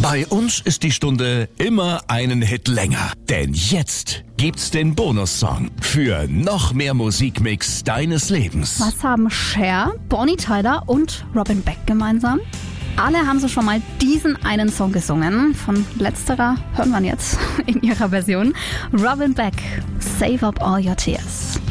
Bei uns ist die Stunde immer einen Hit länger. Denn jetzt gibt's den Bonussong für noch mehr Musikmix deines Lebens. Was haben Cher, Bonnie Tyler und Robin Beck gemeinsam? Alle haben sie schon mal diesen einen Song gesungen. Von letzterer hören wir jetzt in ihrer Version. Robin Beck, Save Up All Your Tears.